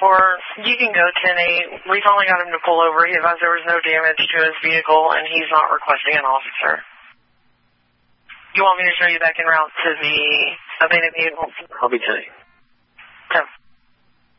You can go 10-8. We've only got him to pull over. He advised there was no damage to his vehicle, and he's not requesting an officer. You want me to show you back en route to the abandoned vehicle? I'll be 10-8. Okay.